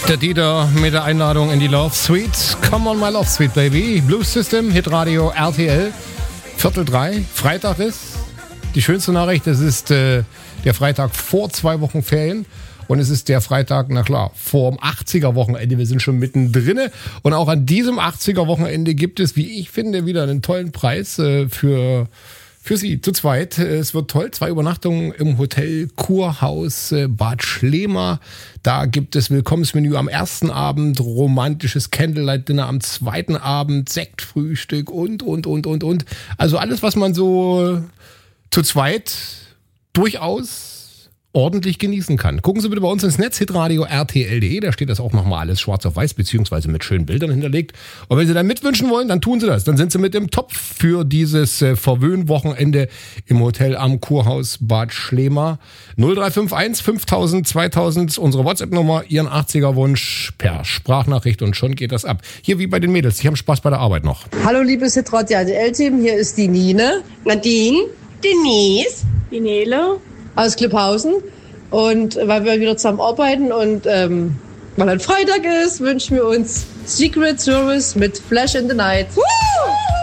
Der Dieter mit der Einladung in die Love Suite. Come on, my Love Suite, baby. Blues System, Hitradio RTL. 2:45, Freitag ist. Die schönste Nachricht, es ist der Freitag vor 2 Wochen Ferien. Und es ist der Freitag, na klar, vor dem 80er-Wochenende. Wir sind schon mittendrin. Und auch an diesem 80er-Wochenende gibt es, wie ich finde, wieder einen tollen Preis für Sie zu zweit. Es wird toll. 2 Übernachtungen im Hotel Kurhaus Bad Schlema. Da gibt es Willkommensmenü am ersten Abend, romantisches Candlelight-Dinner am zweiten Abend, Sektfrühstück und. Also alles, was man so zu zweit durchaus ordentlich genießen kann. Gucken Sie bitte bei uns ins Netz, hitradio rtl.de, da steht das auch nochmal alles schwarz auf weiß, beziehungsweise mit schönen Bildern hinterlegt. Und wenn Sie dann mitwünschen wollen, dann tun Sie das. Dann sind Sie mit im Topf für dieses Verwöhnwochenende im Hotel am Kurhaus Bad Schlema. 0351 5000 2000 ist unsere WhatsApp-Nummer, Ihren 80er-Wunsch per Sprachnachricht und schon geht das ab. Hier wie bei den Mädels, die haben Spaß bei der Arbeit noch. Hallo liebes Hitradio RTL-Team, hier ist die Nine. Nadine, Denise, die Nele aus Klipphausen, und weil wir wieder zusammen arbeiten und weil ein Freitag ist, wünschen wir uns Secret Service mit Flash in the Night.